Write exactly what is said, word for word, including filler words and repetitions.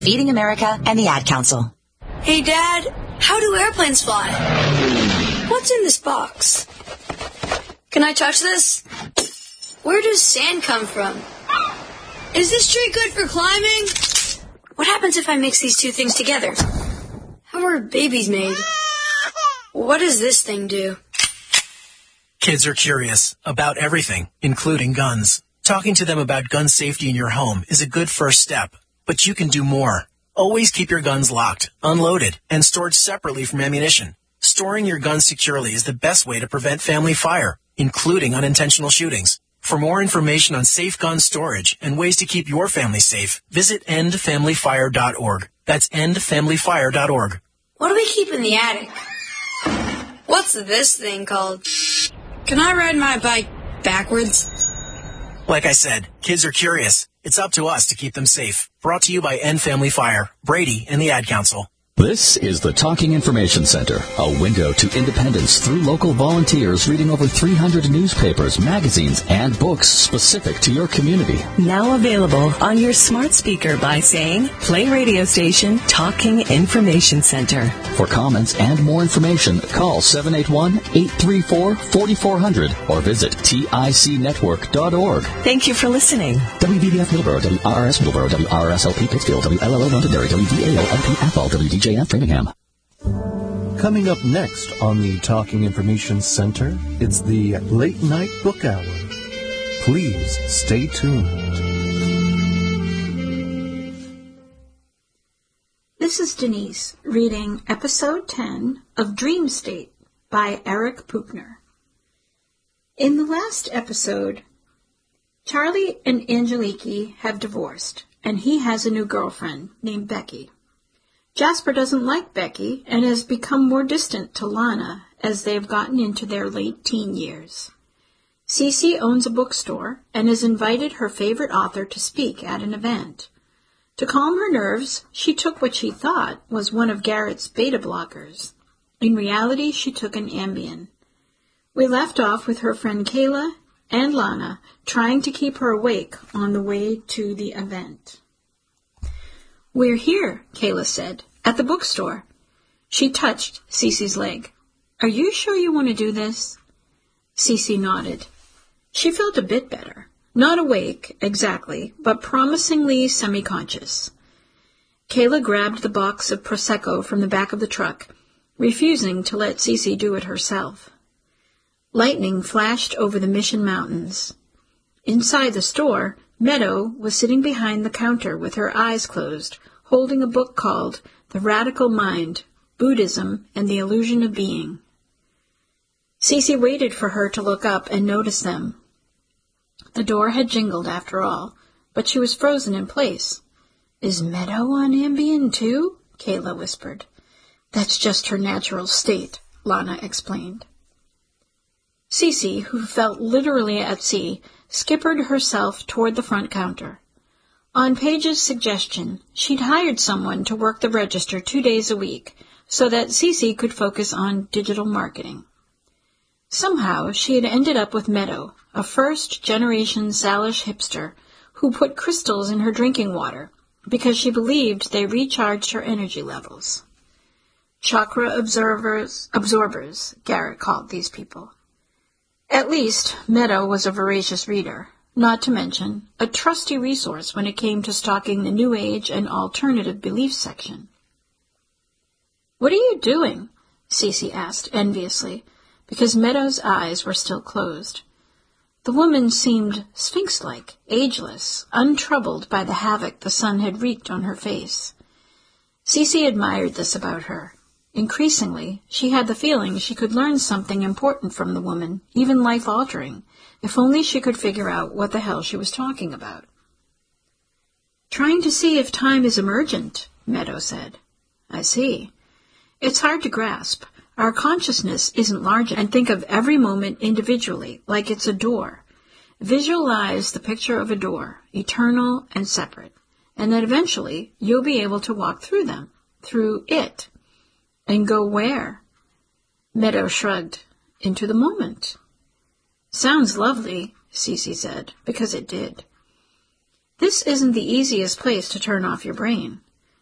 Feeding America and the Ad Council. Hey, Dad, how do airplanes fly? What's in this box? Can I touch this? Where does sand come from? Is this tree good for climbing? What happens if I mix these two things together? How are babies made? What does this thing do? Kids are curious about everything, including guns. Talking to them about gun safety in your home is a good first step, but you can do more. Always keep your guns locked, unloaded, and stored separately from ammunition. Storing your guns securely is the best way to prevent family fire, including unintentional shootings. For more information on safe gun storage and ways to keep your family safe, visit end family fire dot org. That's end family fire dot org. What do we keep in the attic? What's this thing called? Can I ride my bike backwards? Like I said, kids are curious. It's up to us to keep them safe. Brought to you by End Family Fire, Brady, and the Ad Council. This is the Talking Information Center, a window to independence through local volunteers reading over three hundred newspapers, magazines, and books specific to your community. Now available on your smart speaker by saying, play radio station Talking Information Center. For comments and more information, call seven eight one, eight three four, four four zero zero or visit tic network dot org. Thank you for listening. W B B F Middleborough, W R R S Middleborough, W R R S L P Pittsfield, W L L O Londonderry, W D A O L P Athol, W D J F Framingham. Coming up next on the Talking Information Center, it's the Late Night Book Hour. Please stay tuned. This is Denise reading Episode ten of Dream State by Eric Puchner. In the last episode, Charlie and Angeliki have divorced, and he has a new girlfriend named Becky. Jasper doesn't like Becky and has become more distant to Lana as they have gotten into their late teen years. Cece owns a bookstore and has invited her favorite author to speak at an event. To calm her nerves, she took what she thought was one of Garrett's beta blockers. In reality, she took an Ambien. We left off with her friend Kayla and Lana trying to keep her awake on the way to the event. "We're here," Kayla said, "at the bookstore." She touched Cece's leg. "Are you sure you want to do this?" Cece nodded. She felt a bit better. Not awake, exactly, but promisingly semi-conscious. Kayla grabbed the box of Prosecco from the back of the truck, refusing to let Cece do it herself. Lightning flashed over the Mission Mountains. Inside the store, Meadow was sitting behind the counter with her eyes closed, holding a book called The Radical Mind, Buddhism and the Illusion of Being. Cece waited for her to look up and notice them. The door had jingled after all, but she was frozen in place. "Is Meadow on Ambien too?" Kayla whispered. "That's just her natural state," Lana explained. Cece, who felt literally at sea, skippered herself toward the front counter. On Paige's suggestion, she'd hired someone to work the register two days a week so that Cece could focus on digital marketing. Somehow, she had ended up with Meadow, a first-generation Salish hipster who put crystals in her drinking water because she believed they recharged her energy levels. Chakra observers, absorbers, Garrett called these people. At least, Meadow was a voracious reader, not to mention a trusty resource when it came to stalking the New Age and alternative belief section. "What are you doing?" Cece asked enviously, because Meadow's eyes were still closed. The woman seemed sphinx-like, ageless, untroubled by the havoc the sun had wreaked on her face. Cece admired this about her. Increasingly, she had the feeling she could learn something important from the woman, even life-altering, if only she could figure out what the hell she was talking about. "Trying to see if time is emergent," Meadow said. "I see. It's hard to grasp. Our consciousness isn't large, and think of every moment individually, like it's a door. Visualize the picture of a door, eternal and separate, and that eventually you'll be able to walk through them, through it. And go where?" Meadow shrugged. "Into the moment." "Sounds lovely," Cece said, because it did. "This isn't the easiest place to turn off your brain.